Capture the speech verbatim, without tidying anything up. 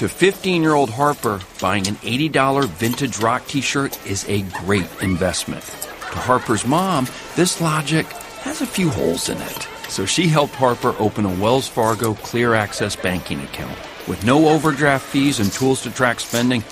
To fifteen-year-old Harper, buying an eighty dollars vintage rock t-shirt is a great investment. To Harper's mom, this logic has a few holes in it. So she helped Harper open a Wells Fargo Clear Access banking account. With no overdraft fees and tools to track spending,